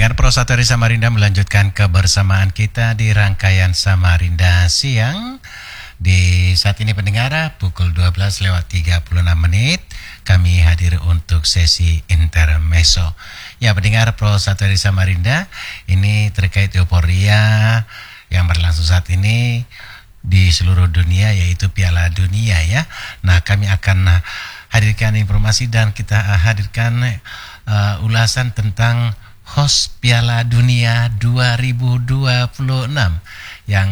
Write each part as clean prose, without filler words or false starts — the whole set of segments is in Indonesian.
pendengar Pro 1 dari Samarinda melanjutkan kebersamaan kita di rangkaian Samarinda Siang. Di saat ini pendengar pukul 12:36 kami hadir untuk sesi intermezzo. Ya pendengar Pro 1 dari Samarinda, ini terkait euforia yang berlangsung saat ini di seluruh dunia, yaitu Piala Dunia ya. Nah kami akan hadirkan informasi dan kita hadirkan ulasan tentang host Piala Dunia 2026 yang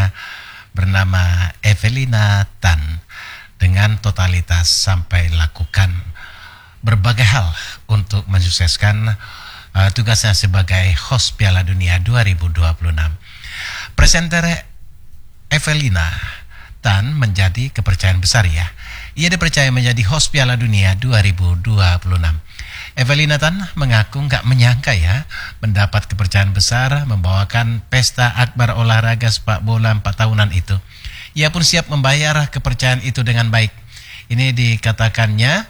bernama Evelina Tan, dengan totalitas sampai lakukan berbagai hal untuk mensukseskan tugasnya sebagai host Piala Dunia 2026. Presenter Evelina Tan menjadi kepercayaan besar ya. Ia dipercaya menjadi host Piala Dunia 2026. Evelina Tan mengaku nggak menyangka ya mendapat kepercayaan besar membawakan pesta akbar olahraga sepak bola 4 tahunan itu. Ia pun siap membayar kepercayaan itu dengan baik. Ini dikatakannya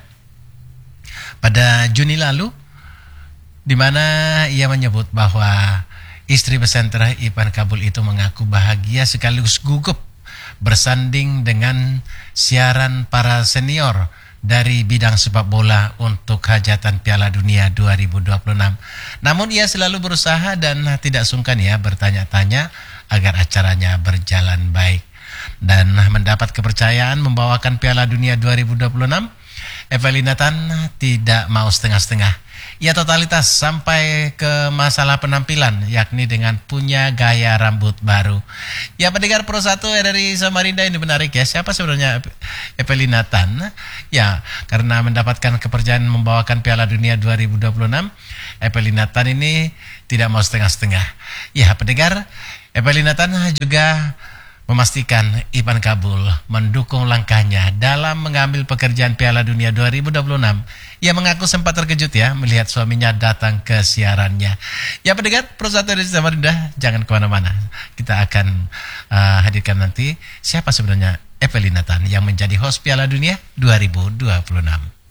pada Juni lalu, di mana ia menyebut bahwa istri presenter Ipan Kabul itu mengaku bahagia sekaligus gugup bersanding dengan siaran para senior dari bidang sepak bola untuk hajatan Piala Dunia 2026. Namun ia selalu berusaha dan tidak sungkan ya bertanya-tanya agar acaranya berjalan baik. Dan mendapat kepercayaan membawakan Piala Dunia 2026, Evelina Tan tidak mau setengah-setengah. Ia totalitas sampai ke masalah penampilan, yakni dengan punya gaya rambut baru. Ya pendengar Pro 1 dari Samarinda, ini menarik ya. Siapa sebenarnya Evelina Tan? Ya, karena mendapatkan kepercayaan membawakan Piala Dunia 2026, Evelina Tan ini tidak mau setengah-setengah. Ya pendengar, Evelina Tan juga memastikan Ipan Kabul mendukung langkahnya dalam mengambil pekerjaan Piala Dunia 2026. Ia mengaku sempat terkejut ya melihat suaminya datang ke siarannya. Ya pendengar Pro 1 dari Samarinda, jangan kemana-mana. Kita akan hadirkan nanti siapa sebenarnya Evelina Tan yang menjadi host Piala Dunia 2026.